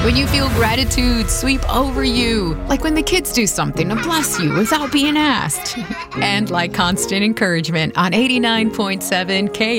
When you feel gratitude sweep over you, like when the kids do something to bless you without being asked. And like constant encouragement on 89.7 K